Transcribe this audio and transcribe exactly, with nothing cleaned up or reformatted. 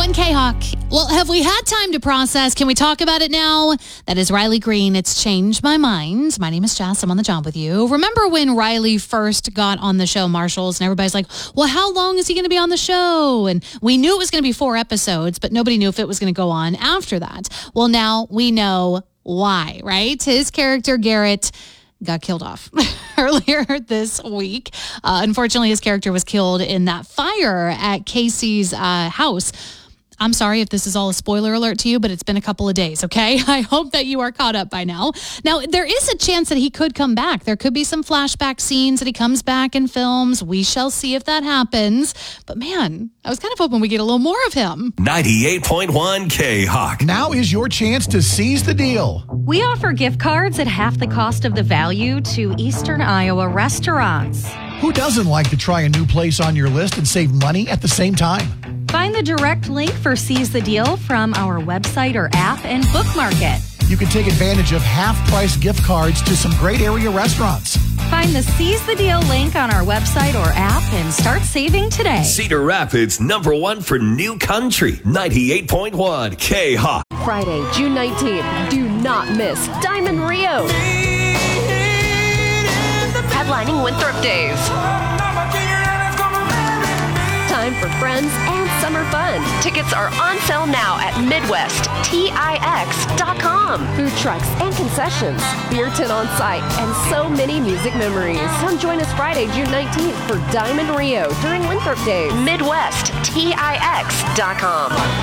one K-Hawk. Well, have we had time to process? Can we talk about it now? That is Riley Green. It's changed my mind. My name is Jess. I'm on the job with you. Remember when Riley first got on the show, Marshalls, and everybody's like, well, how long is he going to be on the show? And we knew it was going to be four episodes, but nobody knew if it was going to go on after that. Well, now we know why, right? His character, Garrett, got killed off earlier this week. Uh, unfortunately, his character was killed in that fire at Casey's uh, house. I'm sorry if this is all a spoiler alert to you, but it's been a couple of days, okay? I hope that you are caught up by now. Now, there is a chance that he could come back. There could be some flashback scenes that he comes back and films. We shall see if that happens. But man, I was kind of hoping we get a little more of him. ninety-eight point one K-Hawk. Now is your chance to seize the deal. We offer gift cards at half the cost of the value to Eastern Iowa restaurants. Who doesn't like to try a new place on your list and save money at the same time? Find the direct link for Seize the Deal from our website or app and bookmark it. You can take advantage of half-price gift cards to some great area restaurants. Find the Seize the Deal link on our website or app and start saving today. Cedar Rapids, number one for new country, ninety-eight point one K-Hawk. Friday, June nineteenth. Do not miss Diamond Rio. Headlining Winthrop Days. Time for friends and summer fun. Tickets are on sale now at Midwest T I X dot com. Food trucks and concessions, beer tent on site, and so many music memories. Come join us Friday, June nineteenth for Diamond Rio during Winthrop Days. Midwest T I X dot com.